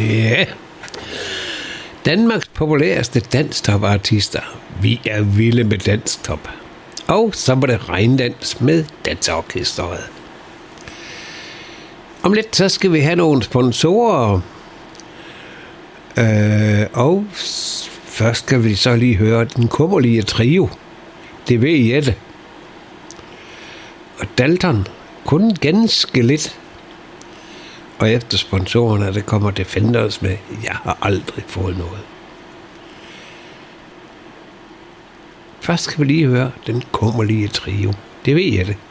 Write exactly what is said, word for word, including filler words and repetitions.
Ja. Danmarks populæreste danstopartister. Vi er vilde med danstop. Og så var det regndans med danseorkestret. Om lidt så skal vi have nogle sponsorer. Øh, og først skal vi så lige høre den kummerlige trio. Det ved Jette. Og Dalton kun ganske lidt. Og efter sponsorerne, der kommer Defenders med, jeg har aldrig fået noget. Først skal vi lige høre den kummerlige trio. Det ved Jette.